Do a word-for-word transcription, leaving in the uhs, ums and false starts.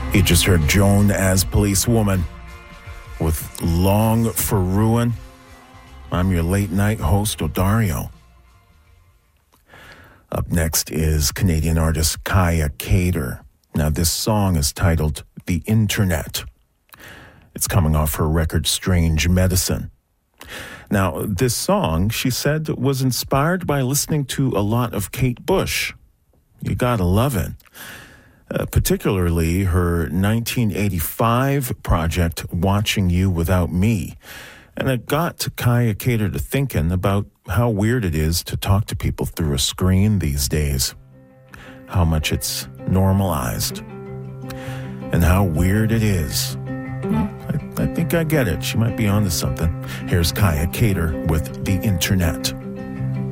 You just heard Joan as Policewoman with Long for Ruin. I'm your late night host, Odario. Up next is Canadian artist Kaya Cater. Now, this song is titled The Internet. It's coming off her record Strange Medicine. Now, this song, she said, was inspired by listening to a lot of Kate Bush. You gotta love it. Uh, particularly her nineteen eighty-five project, Watching You Without Me. And it got Kaya Cater to thinking about how weird it is to talk to people through a screen these days. How much it's normalized. And how weird it is. Well, I, I think I get it. She might be onto something. Here's Kaya Cater with The Internet.